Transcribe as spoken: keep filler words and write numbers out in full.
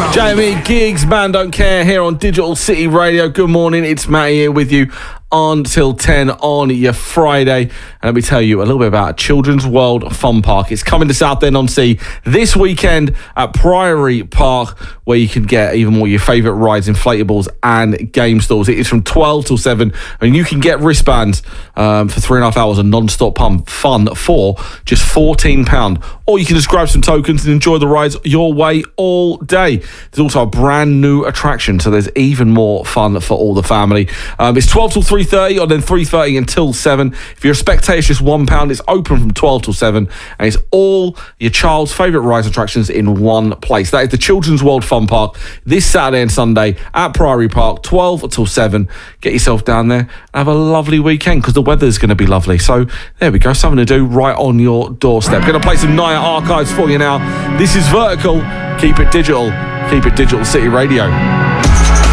Jamie Giggs, Man Don't Care, here on Digital City Radio. Good morning, it's Matty here with you until ten on your Friday. And let me tell you a little bit about Children's World Fun Park. It's coming to Southend-on-Sea this weekend at Priory Park, where you can get even more of your favourite rides, inflatables and game stalls. It is from twelve till seven, and you can get wristbands um, for three and a half hours of non-stop pump fun for just fourteen pounds. Or you can just grab some tokens and enjoy the rides your way all day. There's also a brand new attraction, so there's even more fun for all the family. Um, it's twelve till three thirty, or then three thirty until seven. If you're a spectator, it's just one pound. It's open from twelve till seven, and it's all your child's favourite rides and attractions in one place. That is the Children's World Fun Park this Saturday and Sunday at Priory Park, twelve till seven. Get yourself down there and have a lovely weekend, because the weather's going to be lovely. So there we go, something to do right on your doorstep. Going to play some Naya Archives for you now. This is Vertical. Keep it digital. Keep it Digital City Radio.